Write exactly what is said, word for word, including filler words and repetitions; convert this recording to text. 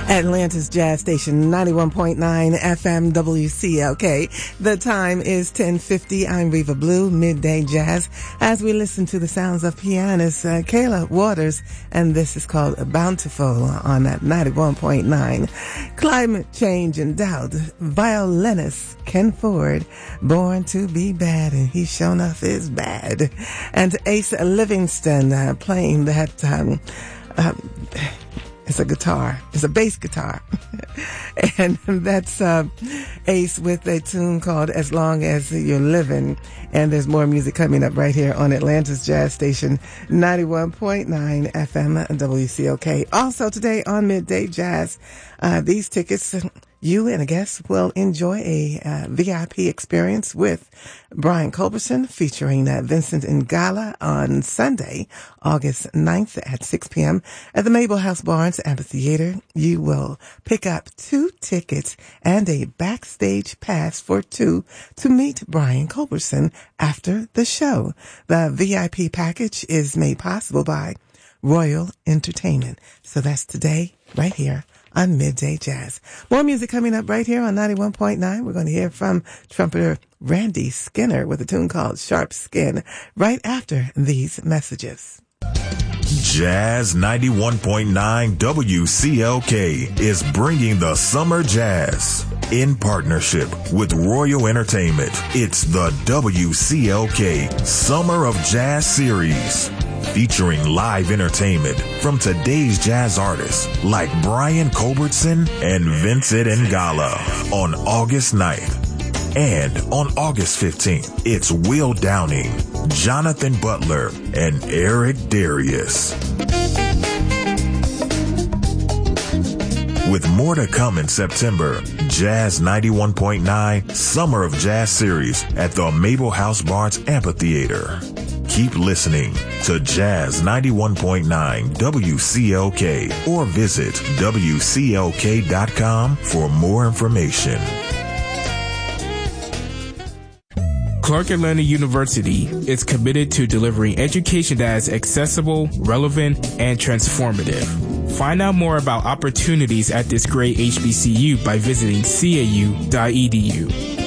Atlanta's Jazz Station, ninety-one point nine F M W C L K. The time is ten fifty. I'm Reva Blue, Midday Jazz, as we listen to the sounds of pianist uh, Kayla Waters, and this is called Bountiful on that ninety-one point nine. Climate change and doubt. Violinist Ken Ford, born to be bad, and he sure enough is bad. And Ace Livingston uh, playing that... Um, uh, It's a guitar. It's a bass guitar. And that's uh, Ace with a tune called As Long As You're Living. And there's more music coming up right here on Atlanta's Jazz Station, ninety-one point nine F M W C L K. Also today on Midday Jazz, uh, these tickets, you and a guest will enjoy a uh, V I P experience with Brian Culberson featuring uh, Vincent Ingala on Sunday, August ninth at six p.m. at the Mabel House Barnes Amphitheater. You will pick up two tickets and a backstage pass for two to meet Brian Culberson after the show. The V I P package is made possible by Royal Entertainment. So that's today, right here on Midday Jazz. More music coming up right here on ninety-one point nine. We're going to hear from trumpeter Randy Skinner with a tune called Sharp Skin right after these messages. Jazz ninety-one point nine W C L K is bringing the summer jazz in partnership with Royal Entertainment. It's the W C L K Summer of Jazz Series, featuring live entertainment from today's jazz artists like Brian Culberson and Vincent Ingala on August ninth. And on August fifteenth, it's Will Downing, Jonathan Butler, and Eric Darius. With more to come in September, Jazz ninety-one point nine Summer of Jazz Series at the Mabel House Barnes Amphitheater. Keep listening to Jazz ninety-one point nine W C L K or visit W C L K dot com for more information. Clark Atlanta University is committed to delivering education that is accessible, relevant, and transformative. Find out more about opportunities at this great H B C U by visiting C A U dot E D U.